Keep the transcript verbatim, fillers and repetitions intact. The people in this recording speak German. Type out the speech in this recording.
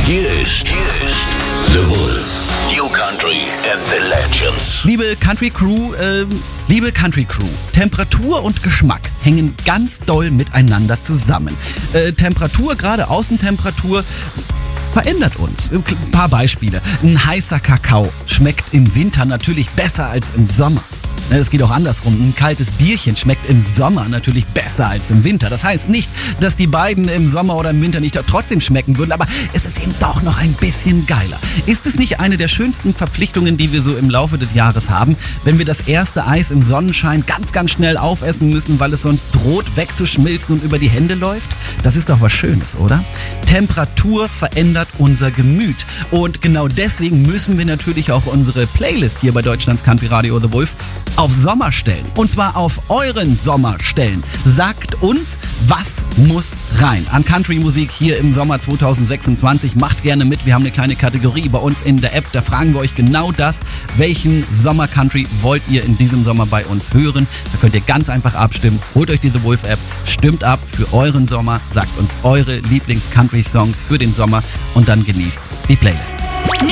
Hier ist, hier ist The Wolf. New Country and the Legends. Liebe Country Crew, äh, liebe Country Crew, Temperatur und Geschmack hängen ganz doll miteinander zusammen. Äh, Temperatur, gerade Außentemperatur, verändert uns. Ein paar Beispiele. Ein heißer Kakao schmeckt im Winter natürlich besser als im Sommer. Es geht auch andersrum. Ein kaltes Bierchen schmeckt im Sommer natürlich besser als im Winter. Das heißt nicht, dass die beiden im Sommer oder im Winter nicht trotzdem schmecken würden, aber es ist eben doch noch ein bisschen geiler. Ist es nicht eine der schönsten Verpflichtungen, die wir so im Laufe des Jahres haben, wenn wir das erste Eis im Sonnenschein ganz, ganz schnell aufessen müssen, weil es sonst droht wegzuschmilzen und über die Hände läuft? Das ist doch was Schönes, oder? Temperatur verändert unser Gemüt. Und genau deswegen müssen wir natürlich auch unsere Playlist hier bei Deutschlands Country Radio The Wolf auf Sommer stellen. Und zwar auf euren Sommer stellen. Sagt uns, was muss rein an Country-Musik hier im Sommer zwanzig sechsundzwanzig. Macht gerne mit. Wir haben eine kleine Kategorie bei uns in der App. Da fragen wir euch genau das. Welchen Sommer-Country wollt ihr in diesem Sommer bei uns hören? Da könnt ihr ganz einfach abstimmen. Holt euch die The Wolf App, stimmt ab für euren Sommer. Sagt uns eure Lieblings-Country-Songs für den Sommer und dann genießt die Playlist.